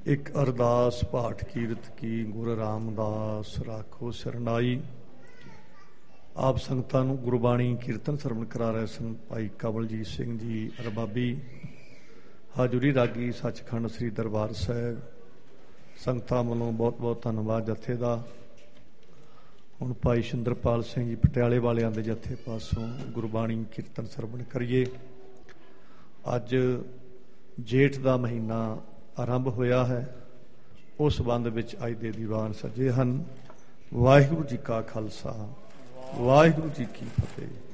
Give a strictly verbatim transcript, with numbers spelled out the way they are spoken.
ਇੱਕ ਅਰਦਾਸ ਪਾਠ ਕੀਰਤ ਕੀ ਗੁਰੂ ਰਾਮਦਾਸ ਰਾਖੋ ਸਰਨਾਈ। ਆਪ ਸੰਗਤਾਂ ਨੂੰ ਗੁਰਬਾਣੀ ਕੀਰਤਨ ਸਰਵਣ ਕਰਾ ਰਹੇ ਸਨ ਭਾਈ ਕਵਲਜੀਤ ਸਿੰਘ ਜੀ ਰਬਾਬੀ, ਹਾਜ਼ਰੀ ਰਾਗੀ ਸੱਚਖੰਡ ਸ੍ਰੀ ਦਰਬਾਰ ਸਾਹਿਬ। ਸੰਗਤਾਂ ਵੱਲੋਂ ਬਹੁਤ ਬਹੁਤ ਧੰਨਵਾਦ ਜਥੇ ਦਾ। ਹੁਣ ਭਾਈ ਸ਼ਿੰਦਰਪਾਲ ਸਿੰਘ ਜੀ ਪਟਿਆਲੇ ਵਾਲਿਆਂ ਦੇ ਜਥੇ ਪਾਸੋਂ ਗੁਰਬਾਣੀ ਕੀਰਤਨ ਸਰਵਣ ਕਰੀਏ। ਅੱਜ ਜੇਠ ਦਾ ਮਹੀਨਾ ਆਰੰਭ ਹੋਇਆ ਹੈ, ਉਸ ਸੰਬੰਧ ਵਿੱਚ ਅੱਜ ਦੇ ਦੀਵਾਨ ਸਜੇ ਹਨ। ਵਾਹਿਗੁਰੂ ਜੀ ਕਾ ਖਾਲਸਾ, ਵਾਹਿਗੁਰੂ ਜੀ ਕੀ ਫਤਿਹ।